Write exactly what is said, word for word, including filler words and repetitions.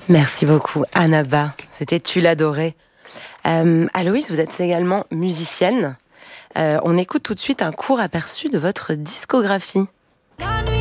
Merci beaucoup, Annaba. C'était Tu l'adorais. Euh, Aloïse, vous êtes également musicienne. Euh, on écoute tout de suite un court aperçu de votre discographie.